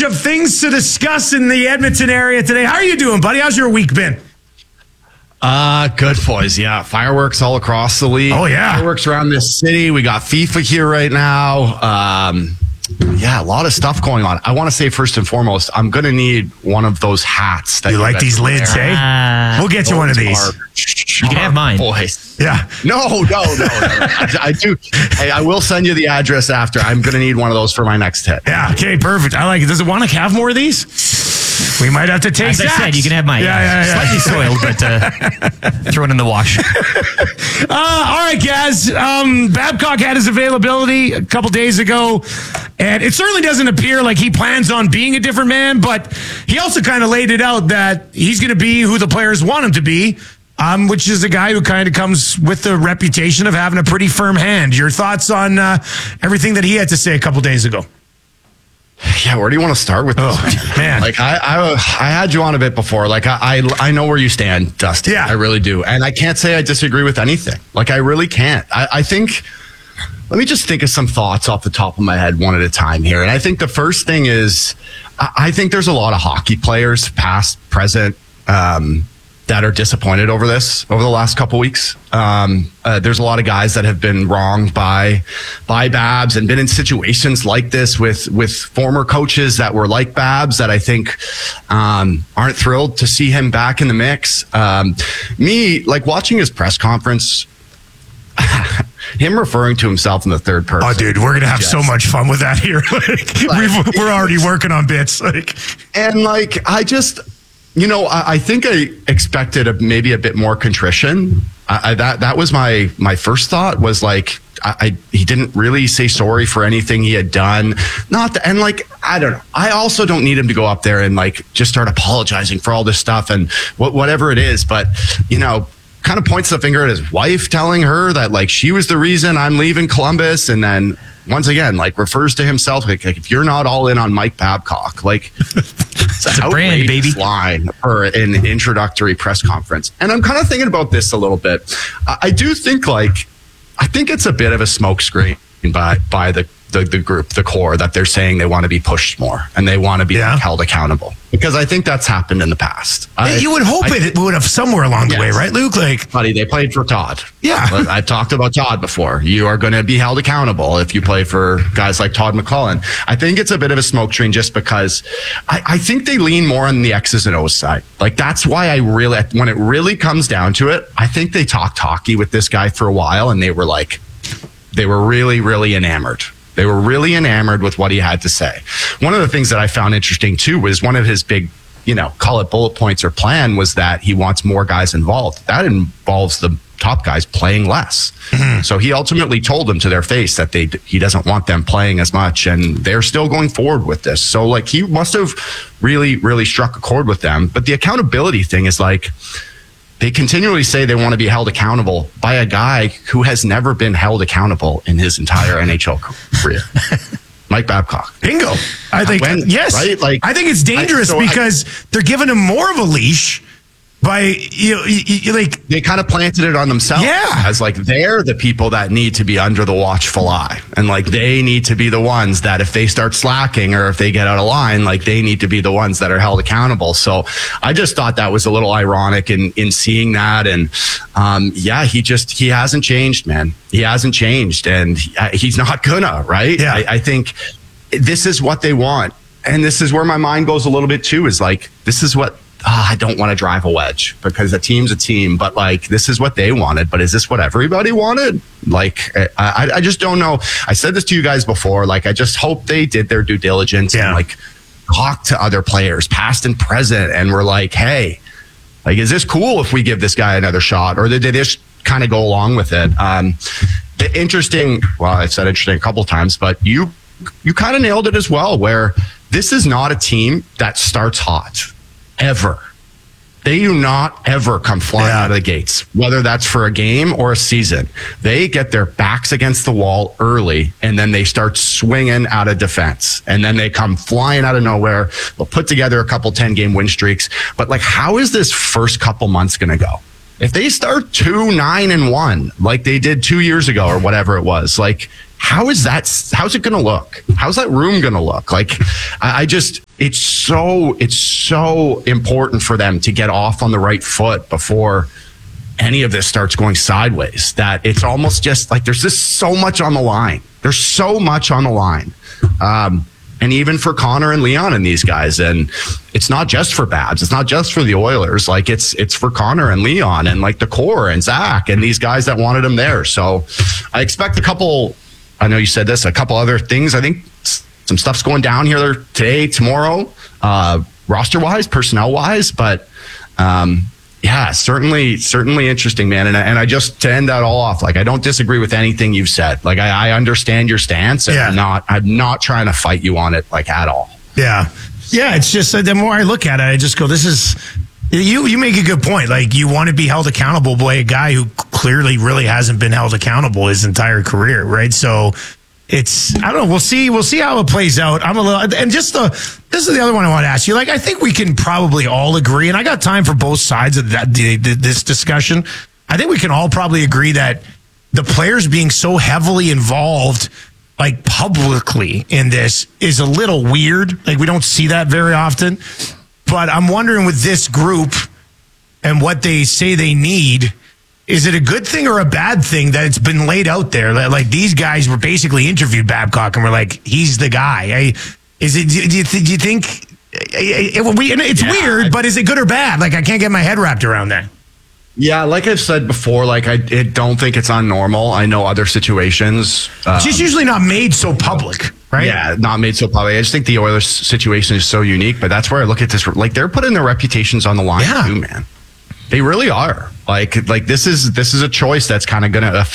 of things to discuss in the Edmonton area today. How are you doing, buddy? How's your week been? Good, boys. Yeah, fireworks all across the league. Oh, yeah. Fireworks around this city. We got FIFA here right now. Yeah, a lot of stuff going on. I want to say first and foremost, I'm going to need one of those hats. That you like these lids, eh? We'll get you one of these. You can have mine. Boys. Yeah. No. I do. Hey, I will send you the address after. I'm going to need one of those for my next hit. Yeah, okay, perfect. I like it. Does it want to have more of these? We might have to take As I said, you can have mine. Yeah. Slightly soiled, but throw it in the wash. All right, guys. Babcock had his availability a couple days ago, and it certainly doesn't appear like he plans on being a different man, but he also kind of laid it out that he's going to be who the players want him to be, which is a guy who kind of comes with the reputation of having a pretty firm hand. Your thoughts on everything that he had to say a couple days ago? Yeah, where do you want to start with this? Oh, man. Like I had you on a bit before. Like I know where you stand, Dusty. Yeah. I really do. And I can't say I disagree with anything. Like I really can't. I think, let me just think of some thoughts off the top of my head one at a time here. And I think the first thing is, I think there's a lot of hockey players, past, present, that are disappointed over the last couple weeks. There's a lot of guys that have been wronged by Babs and been in situations like this with former coaches that were like Babs that I think aren't thrilled to see him back in the mix. Me, like watching his press conference, him referring to himself in the third person. Oh, dude, we're gonna have so much fun with that here. We're already working on bits. I think I expected maybe a bit more contrition. That was my first thought was like, he didn't really say sorry for anything he had done. I don't know. I also don't need him to go up there and like just start apologizing for all this stuff and whatever it is. But, kind of points the finger at his wife, telling her that like she was the reason I'm leaving Columbus. And then once again, like refers to himself like if you're not all in on Mike Babcock, like it's a brand, baby. Line for an introductory press conference. And I'm kind of thinking about this a little bit. I think it's a bit of a smokescreen by the group, the core, that they're saying they want to be pushed more and they want to be held accountable, because I think that's happened in the past. You would hope it would have somewhere along the way, right, Luke? Like, buddy, they played for Todd. Yeah. I've talked about Todd before. You are going to be held accountable if you play for guys like Todd McClellan. I think it's a bit of a smoke screen just because I think they lean more on the X's and O's side. Like, that's why when it really comes down to it, I think they talked hockey with this guy for a while and they were really, really enamored. They were really enamored with what he had to say. One of the things that I found interesting too was one of his big, call it bullet points or plan, was that he wants more guys involved. That involves the top guys playing less. Mm-hmm. So he ultimately told them to their face that he doesn't want them playing as much, and they're still going forward with this. So like he must have really, really struck a chord with them. But the accountability thing is like, they continually say they want to be held accountable by a guy who has never been held accountable in his entire NHL career. Mike Babcock. Bingo. I think, yes. Right? Like, I think it's dangerous because they're giving him more of a leash by, they kind of planted it on themselves. Yeah. As like, they're the people that need to be under the watchful eye. And like, they need to be the ones that if they start slacking or if they get out of line, like they need to be the ones that are held accountable. So I just thought that was a little ironic in seeing that. And he hasn't changed, man. He hasn't changed, and he's not gonna, right? Yeah. I think this is what they want. And this is where my mind goes a little bit too, is like, this is what, I don't want to drive a wedge because a team's a team, but like, this is what they wanted, but is this what everybody wanted? Like, I just don't know. I said this to you guys before. Like, I just hope they did their due diligence and like talk to other players, past and present, and we're like, hey, like, is this cool if we give this guy another shot? Or did they just kind of go along with it? The interesting, well, I've said interesting a couple of times, but you kind of nailed it as well, where this is not a team that starts hot. Ever. They do not ever come flying out of the gates, whether that's for a game or a season. They get their backs against the wall early, and then they start swinging out of defense. And then they come flying out of nowhere. They'll put together a couple 10-game win streaks. But like, how is this first couple months going to go? If they start 2-9-1, like they did 2 years ago or whatever it was, like, how's it going to look? How's that room going to look? Like, it's so important for them to get off on the right foot before any of this starts going sideways, that it's almost just like there's just so much on the line. There's so much on the line. And even for Connor and Leon and these guys. And it's not just for Babs. It's not just for the Oilers. Like it's for Connor and Leon and like the core and Zach and these guys that wanted him there. So I expect I know you said this, a couple other things. I think some stuff's going down here today, tomorrow, roster wise, personnel wise, but, yeah, certainly interesting, man. And I just, to end that all off, like, I don't disagree with anything you've said. Like, I understand your stance, and I'm not trying to fight you on it, like, at all. Yeah. Yeah, it's just, the more I look at it, I just go, this is, you make a good point. Like, you want to be held accountable by a guy who clearly really hasn't been held accountable his entire career, right? So, it's, I don't know. We'll see how it plays out. This is the other one I want to ask you. Like, I think we can probably all agree, and I got time for both sides of this discussion. I think we can all probably agree that the players being so heavily involved, like publicly in this, is a little weird. Like, we don't see that very often. But I'm wondering with this group and what they say they need, is it a good thing or a bad thing that it's been laid out there? Like, these guys were basically interviewed Babcock and were like, he's the guy. Do you think it's weird, but is it good or bad? Like, I can't get my head wrapped around that. Yeah, like I've said before, like I don't think it's unnormal. I know other situations. It's just usually not made so public, right? Yeah, not made so public. I just think the Oilers situation is so unique, but that's where I look at this. Like, they're putting their reputations on the line too, man. They really are. Like this is a choice that's kind of going to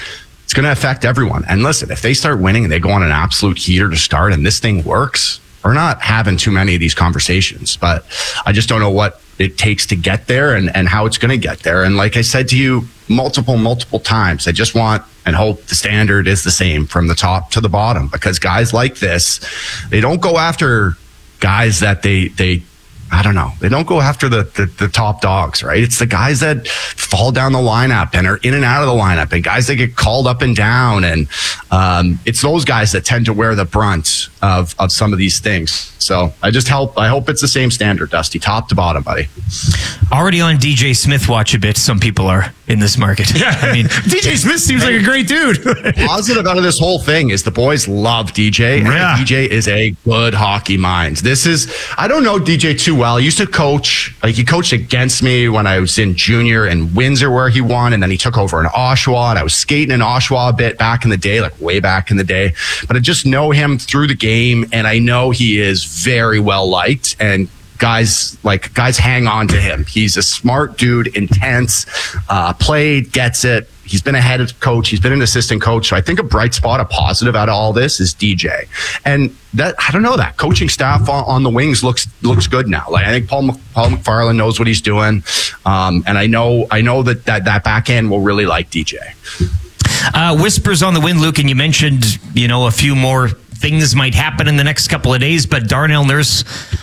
affect everyone. And listen, if they start winning and they go on an absolute heater to start and this thing works, we're not having too many of these conversations. But I just don't know what it takes to get there and how it's going to get there. And like I said to you multiple times, I just want and hope the standard is the same from the top to the bottom, because guys like this, they don't go after guys that they I don't know. They don't go after the top dogs, right? It's the guys that fall down the lineup and are in and out of the lineup, and guys that get called up and down. And it's those guys that tend to wear the brunt of some of these things. So I hope it's the same standard, Dusty, top to bottom, buddy. Already on DJ Smith watch a bit. Some people are in this market. Yeah. I mean, DJ Smith seems like a great dude. Positive out of this whole thing is the boys love DJ. Yeah. And DJ is a good hockey mind. I don't know DJ too well. He used to coach, like he coached against me when I was in junior in Windsor where he won. And then he took over in Oshawa, and I was skating in Oshawa a bit back in the day, like way back in the day. But I just know him through the game, and I know he is very well liked, and guys hang on to him. He's a smart dude, intense, played, gets it. He's been a head coach. He's been an assistant coach. So I think a bright spot, a positive out of all this is DJ. And that, I don't know, that coaching staff on the wings looks good now. Like, I think Paul McFarland knows what he's doing. And I know that back end will really like DJ. Whispers on the wind, Luke, and you mentioned, a few more things might happen in the next couple of days, but Darnell Nurse,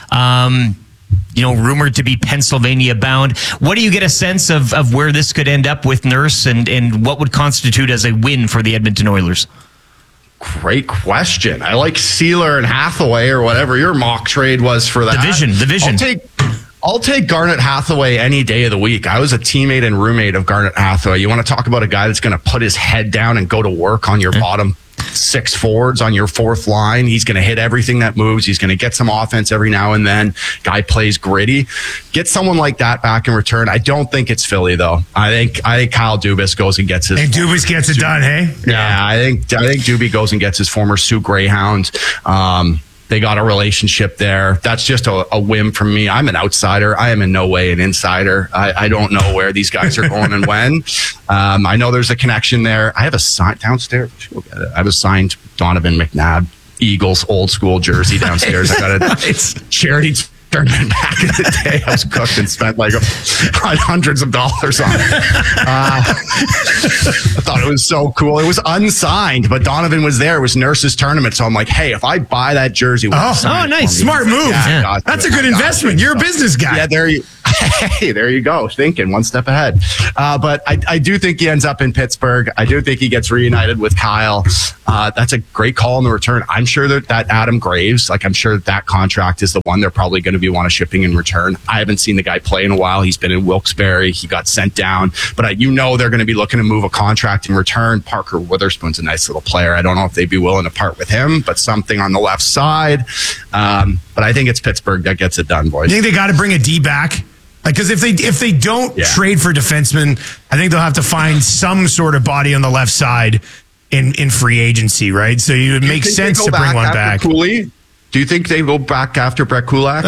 rumored to be Pennsylvania bound. What do you get a sense of where this could end up with Nurse, and what would constitute as a win for the Edmonton Oilers? Great question. I like Sealer and Hathaway, or whatever your mock trade was for that. Division. I'll take Garnet Hathaway any day of the week. I was a teammate and roommate of Garnet Hathaway. You want to talk about a guy that's going to put his head down and go to work on your bottom six forwards on your fourth line. He's going to hit everything that moves. He's going to get some offense every now and then. Guy plays gritty. Get someone like that back in return. I don't think it's Philly though. I think Kyle Dubas goes and gets his. And Dubas gets it done, hey? Yeah, I think Doobie goes and gets his former Sioux Greyhound. They got a relationship there. That's just a whim from me. I'm an outsider. I am in no way an insider. I don't know where these guys are going and when. I know there's a connection there. I have a sign downstairs. Go get it. I have a signed Donovan McNabb Eagles old school jersey downstairs. I got a nice charity tournament back in the day. I was cooked and spent like hundreds of dollars on it. I thought it was so cool. It was unsigned, but Donovan was there. It was Nurse's tournament. So I'm like, hey, if I buy that jersey. Nice. Smart move. Yeah. That's a good investment. You're a business guy. Yeah, Hey, there you go. Thinking one step ahead. But I do think he ends up in Pittsburgh. I do think he gets reunited with Kyle. That's a great call in the return. I'm sure that Adam Graves, I'm sure that contract is the one they're probably going to be want to shipping in return. I haven't seen the guy play in a while. He's been in Wilkes-Barre. He got sent down. But they're going to be looking to move a contract in return. Parker Witherspoon's a nice little player. I don't know if they'd be willing to part with him, but something on the left side. But I think it's Pittsburgh that gets it done, boys. You think they got to bring a D back? Because if they don't trade for defensemen, I think they'll have to find some sort of body on the left side in free agency, right? So it would make sense to bring one back. Cooley? Do you think they go back after Brett Kulak?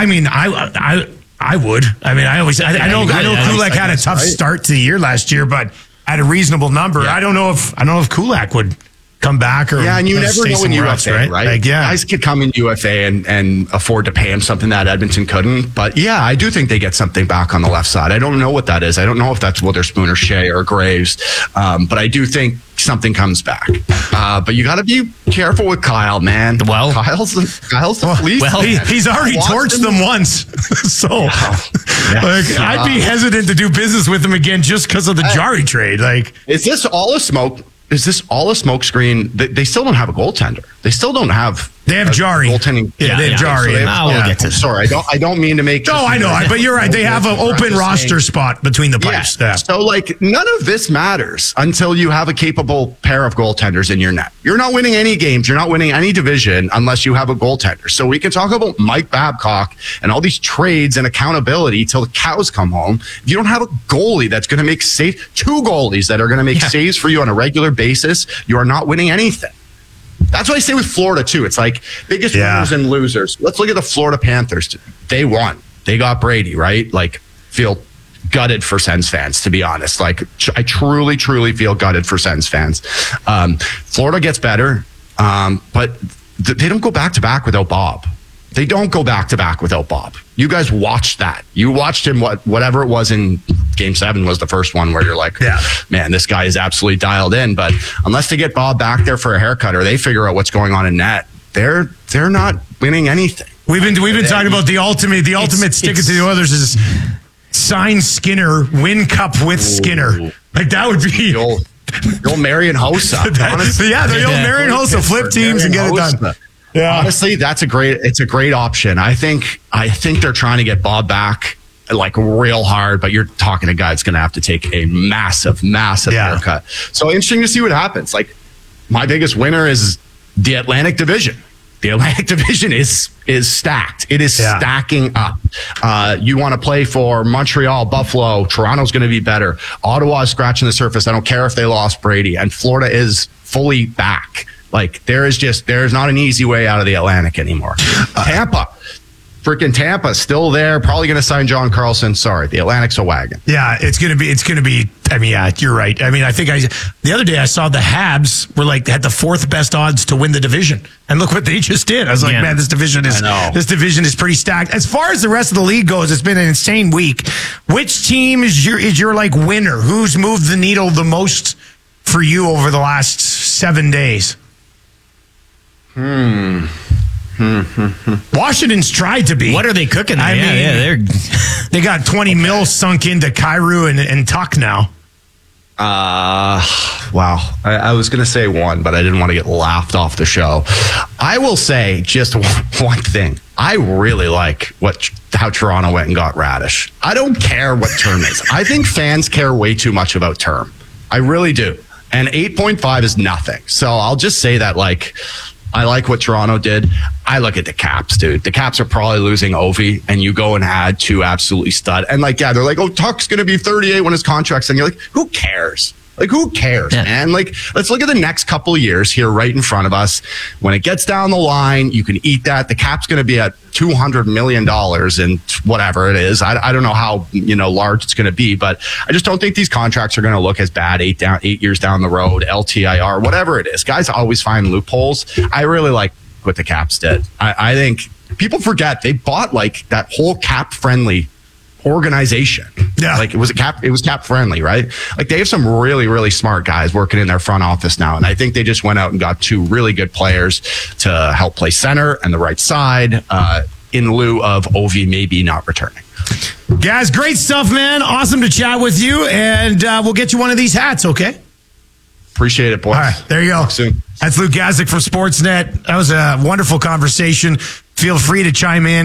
I would. I know Kulak had a tough start to the year last year, but at a reasonable number. Yeah. I don't know if Kulak would come back or and you never know in UFA, right? Guys could come in UFA and afford to pay him something that Edmonton couldn't. But I do think they get something back on the left side. I don't know what that is. I don't know if that's Witherspoon or Shea or Graves, but I do think something comes back. But you got to be careful with Kyle, man. Well, Kyle's the police. Well, he's already torched them once, so I'd be hesitant to do business with him again just because of the Jari trade. Is this all a smoke? Is this all a smokescreen? They still don't have a goaltender. They still don't have. They have Jari. Goaltending. Yeah, they have Jari. We'll get to. Sorry, I don't mean to make. No, I know, but you're right. They have an open roster spot between the pipes. Yeah. So none of this matters until you have a capable pair of goaltenders in your net. You're not winning any games. You're not winning any division unless you have a goaltender. So we can talk about Mike Babcock and all these trades and accountability till the cows come home. If you don't have a goalie that's going to make saves, two goalies that are going to make saves for you on a regular basis, you are not winning anything. That's what I say with Florida, too. It's biggest winners and losers. Let's look at the Florida Panthers. They won. They got Brady, right? Feel gutted for Sens fans, to be honest. I truly, truly feel gutted for Sens fans. Florida gets better, but they don't go back-to-back without Bob. They don't go back-to-back without Bob. You guys watched that. You watched him, whatever it was in Game 7 was the first one where you're man, this guy is absolutely dialed in. But unless they get Bob back there for a haircut or they figure out what's going on in net, they're not winning anything. We've been talking about the ultimate stick it to the Oilers is sign Skinner, win cup with Skinner. That would be... The old Marian Hossa. The old Marian Hossa. Flip teams and get it done. Yeah. Honestly, it's a great option. I think they're trying to get Bob back real hard, but you're talking a guy that's going to have to take a massive haircut. So interesting to see what happens. My biggest winner is the Atlantic Division. The Atlantic Division is stacked. It is stacking up. You want to play for Montreal, Buffalo, Toronto's going to be better. Ottawa is scratching the surface. I don't care if they lost Brady, and Florida is fully back. There's not an easy way out of the Atlantic anymore. Tampa still there. Probably going to sign John Carlson. Sorry, the Atlantic's a wagon. Yeah, it's going to be. You're right. I think the other day I saw the Habs were had the fourth best odds to win the division, and look what they just did. I was man, this division is pretty stacked. As far as the rest of the league goes, it's been an insane week. Which team is your winner? Who's moved the needle the most for you over the last 7 days? Washington's tried to be. What are they cooking there? They got 20 mil sunk into Kyrou and Tuck now. Wow. I was going to say one, but I didn't want to get laughed off the show. I will say just one thing. I really like how Toronto went and got Radish. I don't care what term is. I think fans care way too much about term. I really do. And 8.5 is nothing. So I'll just say that I like what Toronto did. I look at the Caps, dude. The Caps are probably losing Ovi, and you go and add two absolutely stud. And they're oh, Tuck's going to be 38 when his contract's in. You're who cares? Who cares, man? Let's look at the next couple of years here right in front of us. When it gets down the line, you can eat that. The cap's going to be at $200 million and whatever it is. I don't know how large it's going to be, but I just don't think these contracts are going to look as bad 8 years down the road, LTIR, whatever it is. Guys always find loopholes. I really like what the Caps did. I think people forget they bought that whole cap friendly organization. Yeah. It was cap friendly, right? They have some really, really smart guys working in their front office now. And I think they just went out and got two really good players to help play center and the right side in lieu of Ovi maybe not returning. Gaz, great stuff, man. Awesome to chat with you, and we'll get you one of these hats, okay? Appreciate it, boys. All right, there you go. Talk soon. That's Luke Gazdic from Sportsnet. That was a wonderful conversation. Feel free to chime in.